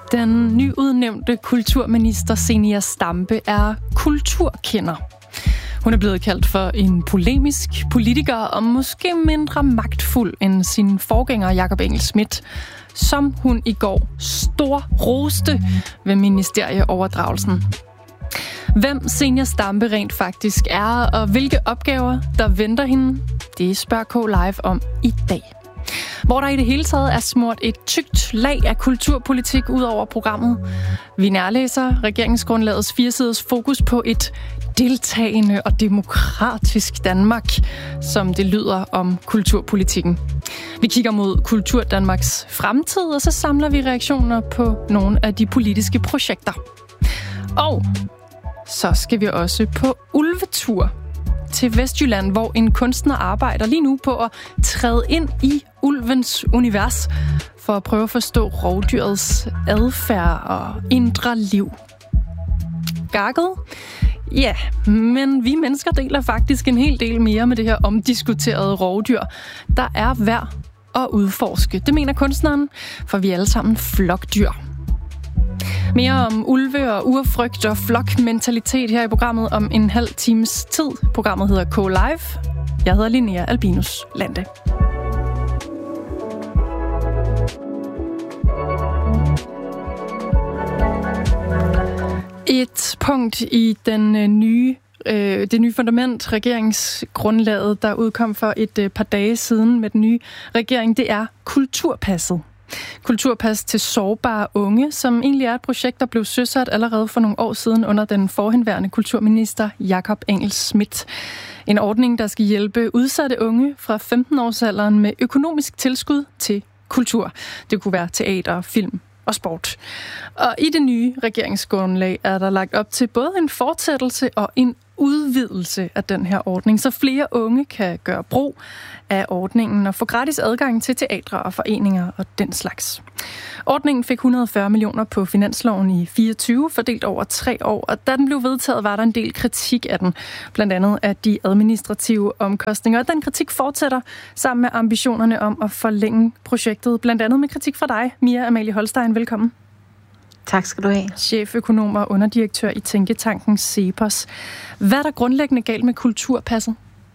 Den nyudnævnte kulturminister Zenia Stampe er kulturkender. Hun er blevet kaldt for en polemisk politiker og måske mindre magtfuld end sin forgænger Jakob Engel-Schmidt, som hun i går storroste ved ministerieoverdragelsen. Hvem Zenia Stampe rent faktisk er, og hvilke opgaver, der venter hende, det spørger K Live om i dag. Hvor der i det hele taget er smurt et tykt lag af kulturpolitik ud over programmet. Vi nærlæser regeringsgrundlagets 4-siders fokus på et deltagende og demokratisk Danmark, som det lyder om kulturpolitikken. Vi kigger mod Kultur Danmarks fremtid, og så samler vi reaktioner på nogle af de politiske projekter. Og så skal vi også på ulvetur til Vestjylland, hvor en kunstner arbejder lige nu på at træde ind i ulvens univers for at prøve at forstå rovdyrets adfærd og indre liv. Gakket? Ja, men vi mennesker deler faktisk en hel del mere med det her omdiskuterede rovdyr, der er værd at udforske. Det mener kunstneren, for vi er alle sammen flokdyr. Mere om ulve og urfrygt og flokmentalitet her i programmet om en halv times tid. Programmet hedder K Live. Jeg hedder Linnea Albinus Lande. Et punkt i det nye fundament, regeringsgrundlaget, der udkom for et par dage siden med den nye regering, det er kulturpasset. Kulturpas til sårbare unge, som egentlig er et projekt, der blev søsat allerede for nogle år siden under den forhenværende kulturminister Jakob Engel-Schmidt. En ordning, der skal hjælpe udsatte unge fra 15-årsalderen med økonomisk tilskud til kultur. Det kunne være teater, film og sport. Og i det nye regeringsgrundlag er der lagt op til både en fortsættelse og en udvidelse af den her ordning, så flere unge kan gøre brug af ordningen og få gratis adgang til teatre og foreninger og den slags. Ordningen fik 140 millioner på finansloven i 24, fordelt over 3 år, og da den blev vedtaget, var der en del kritik af den, blandt andet af de administrative omkostninger. Og den kritik fortsætter sammen med ambitionerne om at forlænge projektet, blandt andet med kritik fra dig, Mia Amalie Holstein. Velkommen. Tak skal du have. Cheføkonom og underdirektør i tænketanken CEPOS. Hvad er der grundlæggende galt med kulturpasset?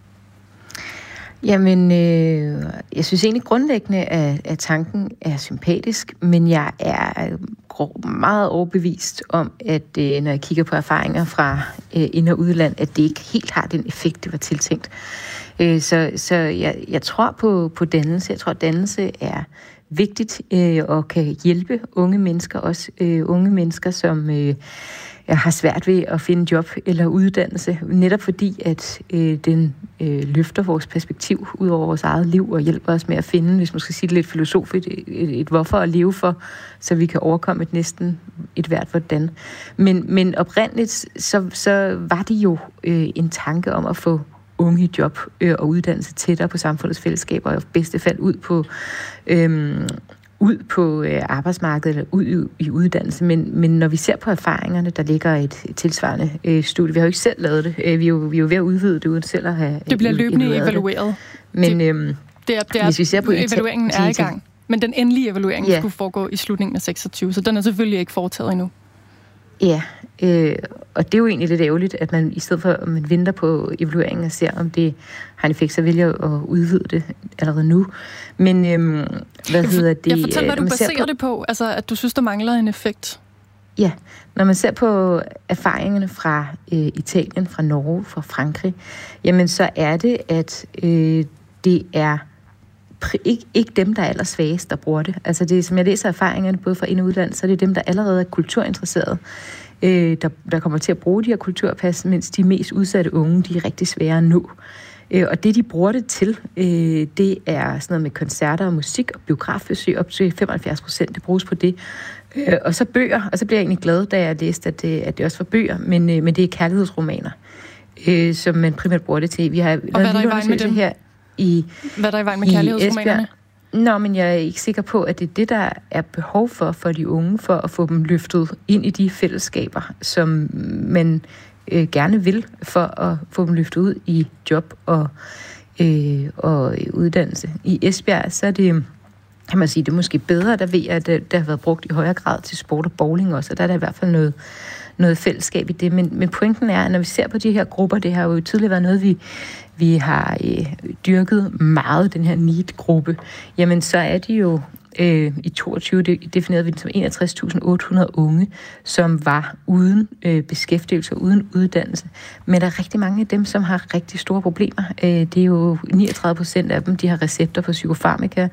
Jamen, jeg synes egentlig grundlæggende, at tanken er sympatisk, men jeg er meget overbevist om, at når jeg kigger på erfaringer fra ind- og udland, at det ikke helt har den effekt, det var tiltænkt. Så jeg tror på dannelse. Jeg tror, at dannelse er vigtigt og kan hjælpe unge mennesker, også unge mennesker, som har svært ved at finde job eller uddannelse, netop fordi, at den løfter vores perspektiv ud over vores eget liv og hjælper os med at finde, hvis man skal sige det lidt filosofisk, et hvorfor at leve for, så vi kan overkomme et hvert hvordan. Men oprindeligt, så var det jo en tanke om at få unge i job og uddannelse tættere på samfundets fællesskaber, og i bedste fald ud på arbejdsmarkedet eller ud i uddannelse. Men når vi ser på erfaringerne, der ligger et tilsvarende studie. Vi har jo ikke selv lavet det. Vi er jo ved at udvide det uden selv at have det bliver løbende evalueret. Men hvis vi ser på evalueringen er i gang. Men den endelige evaluering skulle foregå i slutningen af 26, så den er selvfølgelig ikke foretaget endnu. Ja, og det er jo egentlig lidt ærgerligt, at man i stedet for, at man venter på evalueringen og ser, om det har en effekt, så vælger at udvide det allerede nu. Men hedder det? Fortæl, hvad du baserer det på, altså at du synes, der mangler en effekt. Ja, når man ser på erfaringerne fra Italien, fra Norge, fra Frankrig, jamen så er det, at det er ikke dem, der er allersvagest, der bruger det. Altså det, som jeg læser erfaringerne, både fra ind- og udland, så er det dem, der allerede er kulturinteresserede, der kommer til at bruge de her kulturpas, mens de mest udsatte unge, de er rigtig svære at nå. Og det, de bruger det til, det er sådan noget med koncerter og musik og biograffesøg, op til 75%, det bruges på det. Og så bøger, og så bliver jeg egentlig glad, da jeg læste, at det også var bøger, men det er kærlighedsromaner, som man primært bruger det til. Vi har og hvad er der i vejen med dem? Her hvad er der i vejen med kærlighedsromanerne? Nå, men jeg er ikke sikker på, at det er det, der er behov for de unge, for at få dem løftet ind i de fællesskaber, som man gerne vil, for at få dem løftet ud i job og uddannelse. I Esbjerg, så er det kan man sige, det er måske bedre, der ved jeg, at det har været brugt i højere grad til sport og bowling også, og der er der i hvert fald noget fællesskab i det. Men pointen er, at når vi ser på de her grupper, det har jo tidligere været noget, vi har dyrket meget, den her NEET-gruppe, jamen så er de jo i 22 definerede vi det som 61.800 unge, som var uden beskæftigelse og uden uddannelse. Men der er rigtig mange af dem, som har rigtig store problemer. Det er jo 39% af dem, de har recepter på psykofarmaka.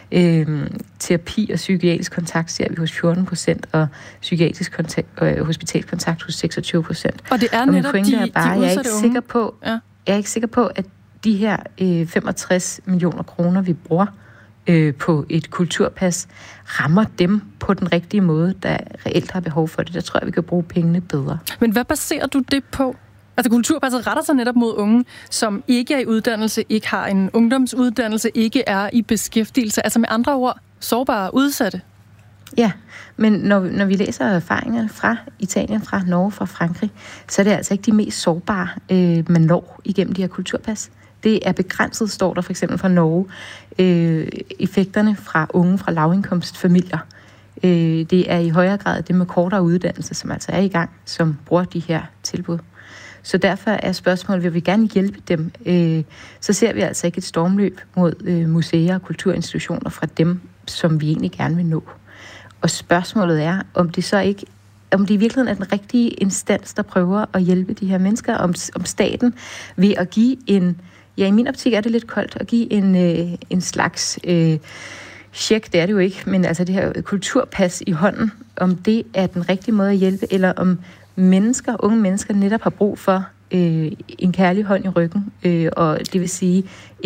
Terapi og psykiatrisk kontakt ser vi hos 14%, og psykiatrisk hospitalskontakt hos 26%. Og det er netop de udsatte unge. Jeg er ikke sikker på, at de her 65 millioner kroner, vi bruger på et kulturpas, rammer dem på den rigtige måde, der reelt har behov for det. Der tror jeg, vi kan bruge pengene bedre. Men hvad baserer du det på? Altså kulturpasset retter sig netop mod unge, som ikke er i uddannelse, ikke har en ungdomsuddannelse, ikke er i beskæftigelse. Altså med andre ord, sårbare, udsatte. Ja, men når vi læser erfaringerne fra Italien, fra Norge, fra Frankrig, så er det altså ikke de mest sårbare, man når igennem de her kulturpas. Det er begrænset, står der for eksempel fra Norge, effekterne fra unge fra lavindkomstfamilier. Det er i højere grad det med kortere uddannelse, som altså er i gang, som bruger de her tilbud. Så derfor er spørgsmålet, vil vi gerne hjælpe dem? Så ser vi altså ikke et stormløb mod museer og kulturinstitutioner fra dem, som vi egentlig gerne vil nå. Og spørgsmålet er, om det i virkeligheden er den rigtige instans, der prøver at hjælpe de her mennesker, om staten ved at give i min optik er det lidt koldt at give en slags check, det er det jo ikke, men altså det her kulturpas i hånden, om det er den rigtige måde at hjælpe, eller om unge mennesker netop har brug for en kærlig hånd i ryggen, og det vil sige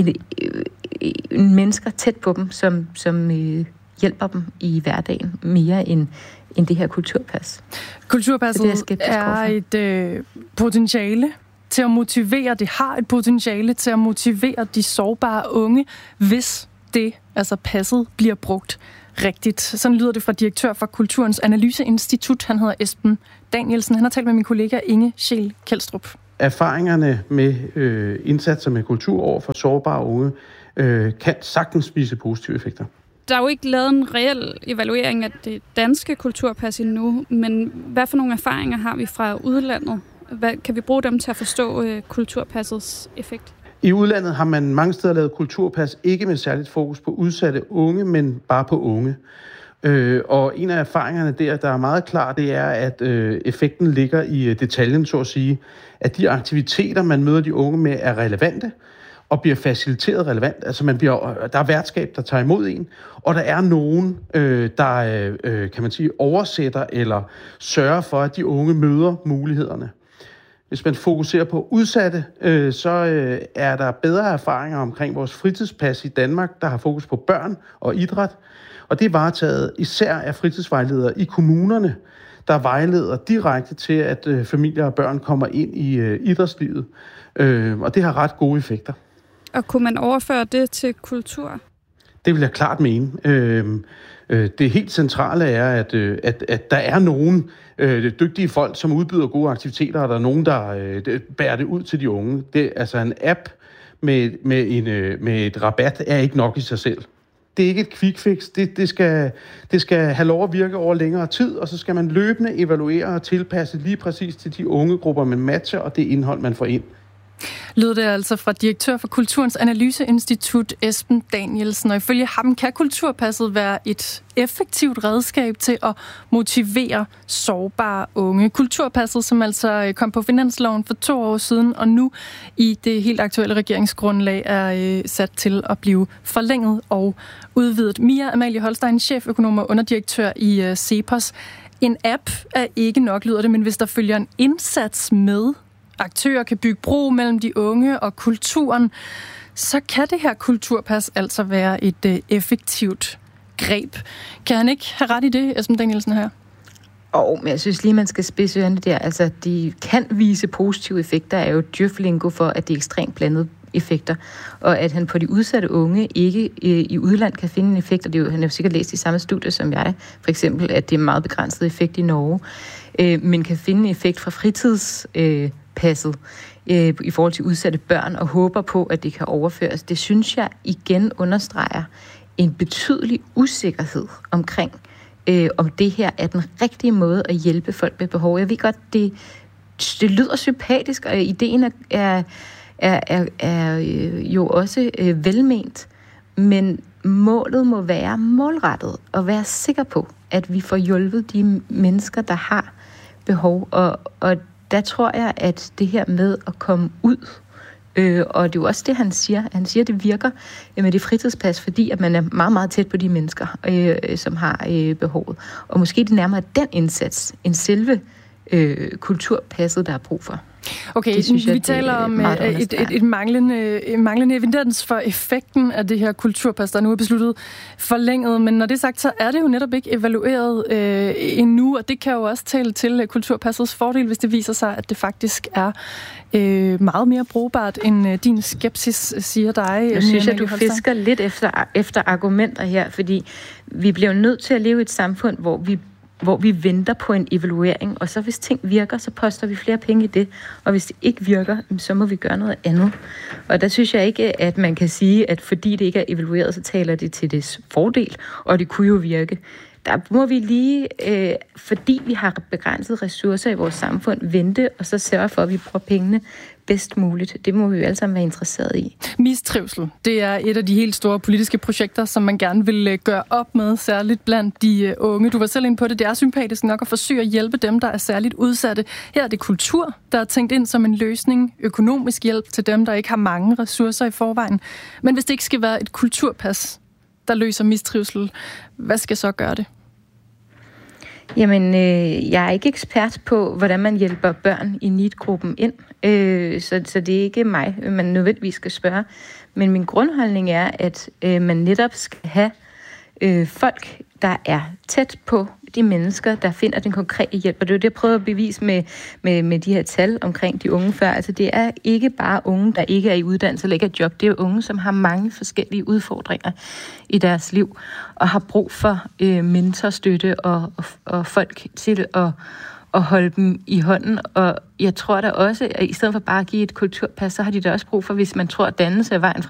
mennesker tæt på dem, som hjælper dem i hverdagen mere end det her kulturpas. Kulturpasset er et potentiale til at motivere, det har et potentiale til at motivere de sårbare unge, hvis det, altså passet, bliver brugt rigtigt. Sådan lyder det fra direktør for Kulturens Analyseinstitut. Han hedder Esben Danielsen. Han har talt med min kollega Inge Scheel Kjeldstrup. Erfaringerne med indsatser med kultur over for sårbare unge kan sagtens vise positive effekter. Der er jo ikke lavet en reel evaluering af det danske kulturpas endnu, men hvad for nogle erfaringer har vi fra udlandet? Kan vi bruge dem til at forstå kulturpassets effekt? I udlandet har man mange steder lavet kulturpas, ikke med særligt fokus på udsatte unge, men bare på unge. Og en af erfaringerne der er meget klar, det er, at effekten ligger i detaljen, så at sige, at de aktiviteter, man møder de unge med, er relevante og bliver faciliteret relevant. Altså der er værtskab, der tager imod en, og der er nogen, der kan man sige, oversætter eller sørger for, at de unge møder mulighederne. Hvis man fokuserer på udsatte, så er der bedre erfaringer omkring vores fritidspas i Danmark, der har fokus på børn og idræt. Og det er varetaget især af fritidsvejledere i kommunerne, der vejleder direkte til, at familier og børn kommer ind i idrætslivet. Og det har ret gode effekter. Og kunne man overføre det til kultur? Det vil jeg klart mene. Det helt centrale er, at der er nogen dygtige folk, som udbyder gode aktiviteter, og der er nogen, der bærer det ud til de unge. Det, altså en app med et rabat er ikke nok i sig selv. Det er ikke et quick fix. Det skal have lov at virke over længere tid, og så skal man løbende evaluere og tilpasse lige præcis til de unge grupper, man matcher, og det indhold, man får ind. Lød det altså fra direktør for Kulturens Analyseinstitut, Esben Danielsen. Og ifølge ham kan kulturpasset være et effektivt redskab til at motivere sårbare unge. Kulturpasset, som altså kom på finansloven for 2 år siden, og nu i det helt aktuelle regeringsgrundlag er sat til at blive forlænget og udvidet. Mia Amalie Holstein, cheføkonom og underdirektør i CEPOS. En app er ikke nok, lyder det, men hvis der følger en indsats med, aktører kan bygge bro mellem de unge og kulturen, så kan det her kulturpas altså være et effektivt greb. Kan han ikke have ret i det, Esben Danielsen her? Men jeg synes lige, man skal spidse ørerne der. Altså, de kan vise positive effekter, er jo djøflingo for, at det er ekstremt blandede effekter. Og at han på de udsatte unge ikke i udland kan finde en effekt, og det er jo, han har jo sikkert læst i samme studie som jeg, for eksempel, at det er en meget begrænset effekt i Norge, men kan finde en effekt fra fritidspasset i forhold til udsatte børn, og håber på, at det kan overføres. Det synes jeg igen understreger en betydelig usikkerhed omkring, om det her er den rigtige måde at hjælpe folk med behov. Jeg ved godt, det lyder sympatisk, og ideen er jo også velment, men målet må være målrettet og være sikker på, at vi får hjulpet de mennesker, der har behov. Og der tror jeg, at det her med at komme ud, og det er jo også det, han siger. Han siger, at det virker med det fritidspas, fordi at man er meget, meget tæt på de mennesker, som har behovet. Og måske det nærmere den indsats, end selve kulturpasset, der er brug for. Okay, synes vi taler om et manglende evidens for effekten af det her kulturpas, der nu er besluttet forlænget. Men når det er sagt, så er det jo netop ikke evalueret endnu, og det kan jo også tale til kulturpassets fordel, hvis det viser sig, at det faktisk er meget mere brugbart, end din skepsis siger dig. Jeg synes, at du fisker lidt efter argumenter her, fordi vi bliver nødt til at leve i et samfund, hvor vi venter på en evaluering, og så hvis ting virker, så poster vi flere penge i det, og hvis det ikke virker, så må vi gøre noget andet. Og der synes jeg ikke, at man kan sige, at fordi det ikke er evalueret, så taler det til dets fordel, og det kunne jo virke. Der må vi lige, fordi vi har begrænsede ressourcer i vores samfund, vente, og så sørge for, at vi bruger pengene bedst muligt. Det må vi jo alle sammen være interesseret i. Mistrivsel, det er et af de helt store politiske projekter, som man gerne vil gøre op med, særligt blandt de unge. Du var selv inde på det. Det er sympatisk nok at forsøge at hjælpe dem, der er særligt udsatte. Her er det kultur, der er tænkt ind som en løsning. Økonomisk hjælp til dem, der ikke har mange ressourcer i forvejen. Men hvis det ikke skal være et kulturpas, der løser mistrivsel, hvad skal så gøre det? Jamen, jeg er ikke ekspert på, hvordan man hjælper børn i NEET-gruppen ind, så det er ikke mig, man nødvendigvis skal spørge. Men min grundholdning er, at man netop skal have folk, der er tæt på de mennesker, der finder den konkrete hjælp. Og det er jo det, jeg prøver at bevise med de her tal omkring de unge før. Altså, det er ikke bare unge, der ikke er i uddannelse eller ikke er i job. Det er jo unge, som har mange forskellige udfordringer i deres liv, og har brug for mentorstøtte og folk til at holde dem i hånden. Og jeg tror da også, at i stedet for bare at give et kulturpas, så har de da også brug for, hvis man tror, at dannelse er vejen